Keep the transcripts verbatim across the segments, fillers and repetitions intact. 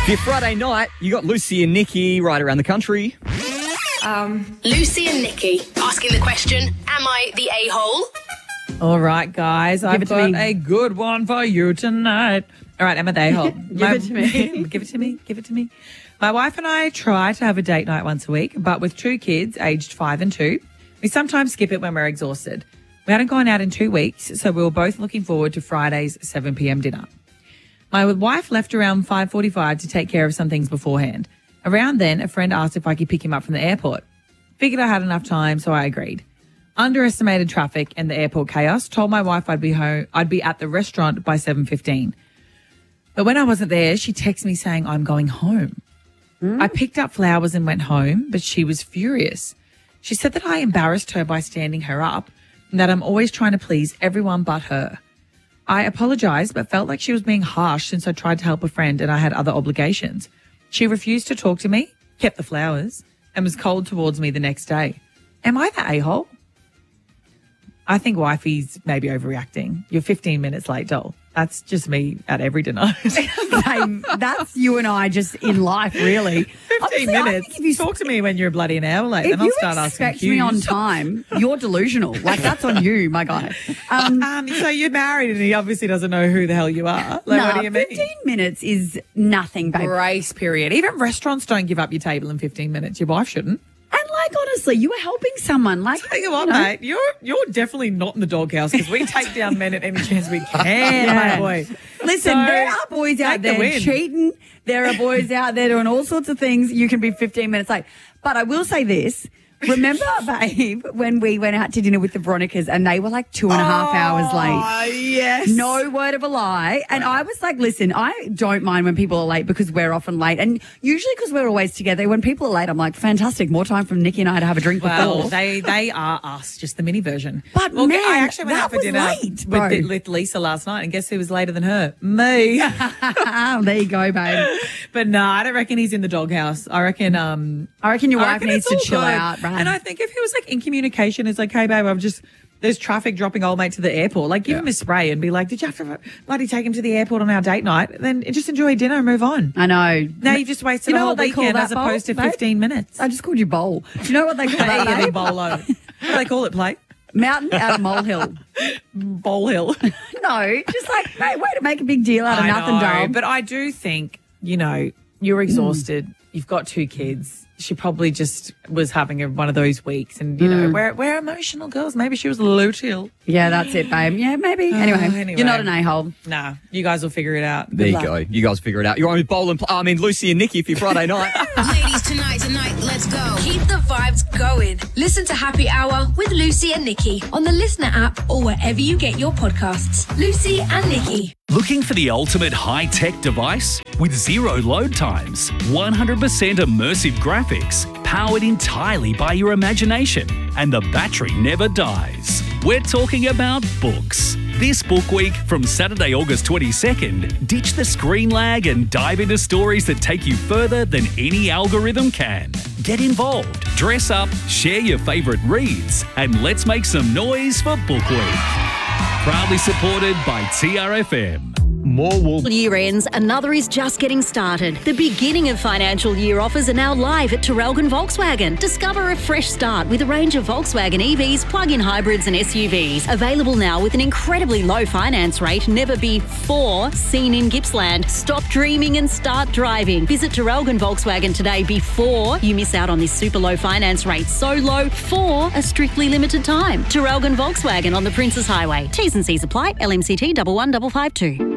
For your Friday night, you got Lucy and Nikki right around the country. Um, Lucy and Nikki asking the question, am I the a-hole? All right, guys, I've it to got me. a good one for you tonight. All right, Emma, the a-hole. Give it to me. Give it to me. Give it to me. My wife and I try to have a date night once a week, but with two kids aged five and two, we sometimes skip it when we're exhausted. We hadn't gone out in two weeks, so we were both looking forward to Friday's seven p.m. dinner. My wife left around five forty-five to take care of some things beforehand. Around then, a friend asked if I could pick him up from the airport. Figured I had enough time, so I agreed. Underestimated traffic and the airport chaos, told my wife I'd be home, I'd be at the restaurant by seven fifteen. But when I wasn't there, she texted me saying I'm going home. Mm. I picked up flowers and went home, but she was furious. She said that I embarrassed her by standing her up and that I'm always trying to please everyone but her. I apologized, but felt like she was being harsh since I tried to help a friend and I had other obligations. She refused to talk to me, kept the flowers, and was cold towards me the next day. Am I the a-hole? I think wifey's maybe overreacting. You're fifteen minutes late, doll. That's just me at every dinner. Babe, that's you and I just in life, really. fifteen Obviously, I minutes. think if you Talk to me when you're bloody an hour late, If and I'll you start asking expect cues. me on time, you're delusional. Like, that's on you, my guy. Um, Um, so you're married and he obviously doesn't know who the hell you are. Like, nah, what do you mean? fifteen minutes is nothing, babe. Grace period. Even restaurants don't give up your table in fifteen minutes. Your wife shouldn't. And, like, honestly, you are helping someone. Like, Tell you what, know, mate, you're you're definitely not in the doghouse because we take down men at any chance we can, Yeah. my boy. Listen, So, there are boys out take the there win. cheating. There are boys out there doing all sorts of things. You can be fifteen minutes late. But I will say this. Remember, babe, when we went out to dinner with the Veronicas and they were like two and a half hours late? Oh, yes. No word of a lie. And I was like, listen, I don't mind when people are late because we're often late. And usually because we're always together, when people are late, I'm like, fantastic. More time from Nikki and I to have a drink Well, before. they they are us, just the mini version. But, Well, man, I actually went that out for was dinner late, bro. with, with Lisa last night, and guess who was later than her? Me. Ah, there you go, babe. But no, I don't reckon he's in the doghouse. I reckon um I reckon your I wife reckon needs it's to all chill good. out, Brad. And I think if he was like in communication, it's like, hey babe, I'm just there's traffic dropping old mate to the airport. Like, give Yeah. him a spray and be like, did you have to bloody take him to the airport on our date night? Then just enjoy dinner and move on. I know. Now you just wasted You know a whole what they call weekend that, as opposed Bowl, to babe? fifteen minutes. I just called you bowl. Do you know what they call that, Hey, babe? bolo. What do they call it, plate? Mountain out of molehill. Bowl hill. No, just like, mate, way to make a big deal out of I nothing, know, doll. but I do think, you know, you're exhausted. You've got two kids. She probably just was having a, one of those weeks, and you know, we're we're emotional girls. Maybe she was a little ill. Yeah, that's it, babe. Yeah, maybe. Anyway, anyway. you're not an a-hole. Nah, you guys will figure it out. There you luck. go. You guys figure it out. You're on with Bowl and Pl- I mean, Lucy and Nikki for your Friday night. Ladies, tonight, tonight, let's go. Keep the vibes going. Listen to Happy Hour with Lucy and Nikki on the Listener app or wherever you get your podcasts. Lucy and Nikki. Looking for the ultimate high-tech device? With zero load times, one hundred percent immersive graphics, powered entirely by your imagination, and the battery never dies. We're talking about books. This book week, from Saturday, August twenty-second, ditch the screen lag and dive into stories that take you further than any algorithm can. Get involved, dress up, share your favourite reads, and let's make some noise for Book Week. Proudly supported by T R F M. More will Year ends, another is just getting started. The beginning of financial year offers are now live at Terrelgan Volkswagen. Discover a fresh start with a range of Volkswagen E Vs, plug-in hybrids and S U Vs. Available now with an incredibly low finance rate, never before seen in Gippsland. Stop dreaming and start driving. Visit Terrelgan Volkswagen today before you miss out on this super low finance rate. So low for a strictly limited time. Terrelgan Volkswagen on the Princes Highway. T's and C's apply. L M C T one one five five two.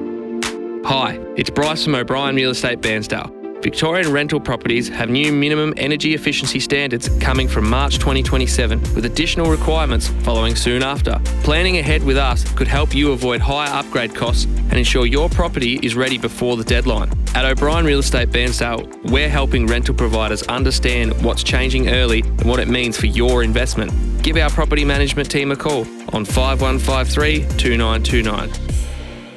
Hi, it's Bryce from O'Brien Real Estate Bairnsdale. Victorian rental properties have new minimum energy efficiency standards coming from March twenty twenty-seven, with additional requirements following soon after. Planning ahead with us could help you avoid higher upgrade costs and ensure your property is ready before the deadline. At O'Brien Real Estate Bairnsdale, we're helping rental providers understand what's changing early and what it means for your investment. Give our property management team a call on five one five three, two nine two nine.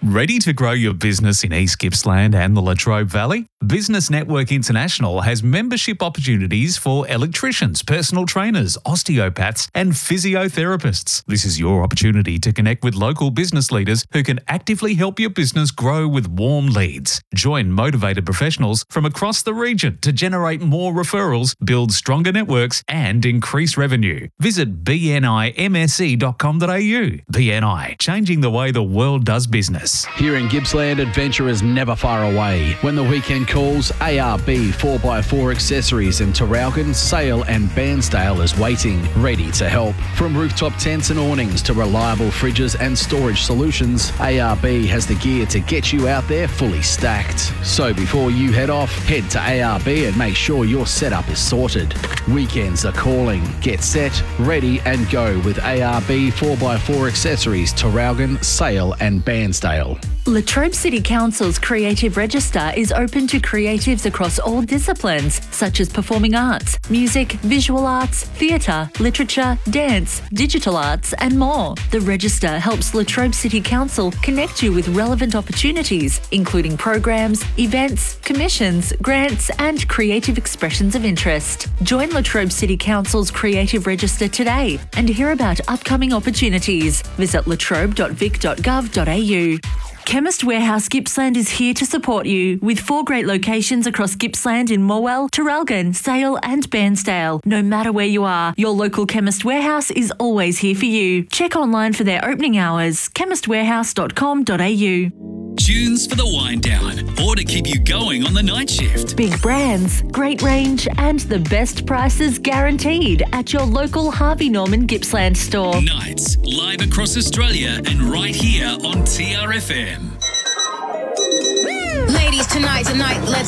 Ready to grow your business in East Gippsland and the Latrobe Valley? Business Network International has membership opportunities for electricians, personal trainers, osteopaths, and physiotherapists. This is your opportunity to connect with local business leaders who can actively help your business grow with warm leads. Join motivated professionals from across the region to generate more referrals, build stronger networks, and increase revenue. Visit b n i m s e dot com dot a u. B N I, changing the way the world does business. Here in Gippsland, adventure is never far away. When the weekend calls, A R B four by four Accessories in Traralgon, Sale and Bairnsdale is waiting, ready to help. From rooftop tents and awnings to reliable fridges and storage solutions, A R B has the gear to get you out there fully stacked. So before you head off, head to A R B and make sure your setup is sorted. Weekends are calling. Get set, ready and go with A R B four by four Accessories, Traralgon, Sale and Bairnsdale. Latrobe City Council's Creative Register is open to creatives across all disciplines, such as performing arts, music, visual arts, theatre, literature, dance, digital arts, and more. The register helps Latrobe City Council connect you with relevant opportunities, including programs, events, commissions, grants, and creative expressions of interest. Join Latrobe City Council's Creative Register today and hear about upcoming opportunities. Visit latrobe dot vic dot gov dot a u. Chemist Warehouse Gippsland is here to support you with four great locations across Gippsland in Morwell, Traralgon, Sale and Bairnsdale. No matter where you are, your local Chemist Warehouse is always here for you. Check online for their opening hours, chemist warehouse dot com dot a u. Tunes for the wind down or to keep you going on the night shift. Big brands, great range and the best prices guaranteed at your local Harvey Norman Gippsland store. Nights live across Australia and right here on T R F M. Ladies, tonight, tonight, let's